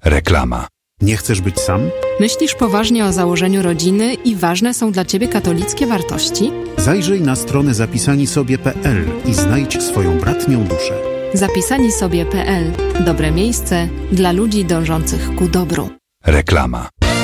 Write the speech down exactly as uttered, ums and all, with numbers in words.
Reklama. Nie chcesz być sam? Myślisz poważnie o założeniu rodziny i ważne są dla Ciebie katolickie wartości? Zajrzyj na stronę zapisani sobie kropka p l i znajdź swoją bratnią duszę. zapisani sobie kropka p l. Dobre miejsce dla ludzi dążących ku dobru. Reklama.